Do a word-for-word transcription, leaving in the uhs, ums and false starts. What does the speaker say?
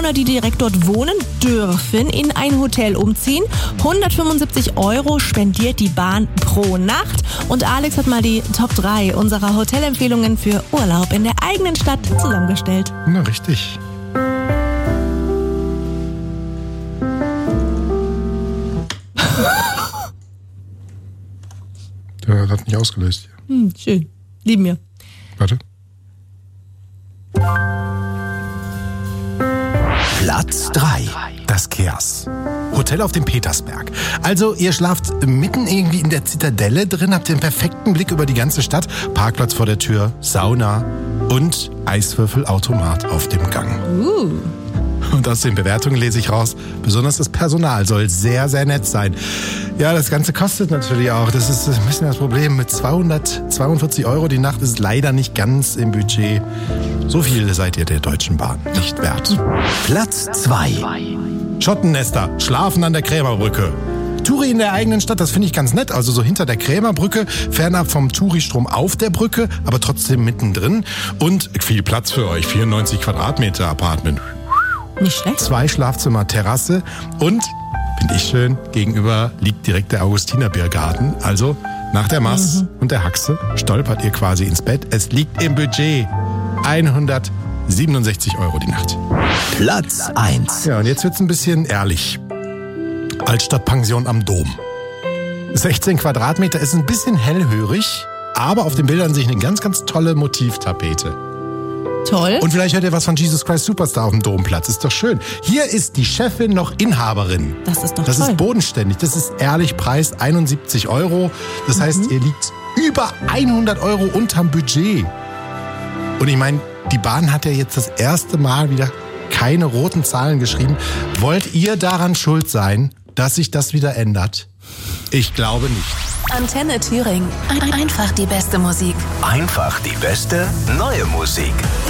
Bewohner, die direkt dort wohnen, dürfen in ein Hotel umziehen. hundertfünfundsiebzig Euro spendiert die Bahn pro Nacht. Und Alex hat mal die Top drei unserer Hotelempfehlungen für Urlaub in der eigenen Stadt zusammengestellt. Na, richtig. Der hat nicht ausgelöst. Hm, schön. Lieben wir. Warte. Platz drei. Das Kers. Hotel auf dem Petersberg. Also ihr schlaft mitten irgendwie in der Zitadelle drin, habt den perfekten Blick über die ganze Stadt, Parkplatz vor der Tür, Sauna und Eiswürfelautomat auf dem Gang. Uh. Und aus den Bewertungen lese ich raus, besonders das Personal soll sehr, sehr nett sein. Ja, das Ganze kostet natürlich auch. Das ist ein bisschen das Problem. Mit zweihundertzweiundvierzig Euro die Nacht ist leider nicht ganz im Budget. So viel seid ihr der Deutschen Bahn nicht wert. Platz zwei. Schottennester, schlafen an der Krämerbrücke. Touri in der eigenen Stadt, das finde ich ganz nett. Also so hinter der Krämerbrücke, fernab vom Touri-Strom auf der Brücke, aber trotzdem mittendrin. Und viel Platz für euch, vierundneunzig Quadratmeter Apartment. Nicht schlecht. Zwei Schlafzimmer, Terrasse und, finde ich schön, gegenüber liegt direkt der Augustinerbiergarten. Also nach der Maß mhm. und der Haxe stolpert ihr quasi ins Bett. Es liegt im Budget hundertsiebenundsechzig Euro die Nacht. Platz eins. Ja, und jetzt wird's ein bisschen ehrlich. Altstadtpension am Dom. sechzehn Quadratmeter ist ein bisschen hellhörig, aber auf den Bildern sehe ich eine ganz, ganz tolle Motivtapete. Toll. Und vielleicht hört ihr was von Jesus Christ Superstar auf dem Domplatz. Ist doch schön. Hier ist die Chefin noch Inhaberin. Das ist doch Das toll. ist bodenständig. Das ist ehrlich, Preis einundsiebzig Euro. Das mhm. heißt, ihr liegt über hundert Euro unterm Budget. Und ich meine, die Bahn hat ja jetzt das erste Mal wieder keine roten Zahlen geschrieben. Wollt ihr daran schuld sein, dass sich das wieder ändert? Ich glaube nicht. Antenne Thüringen. Einfach die beste Musik. Einfach die beste neue Musik.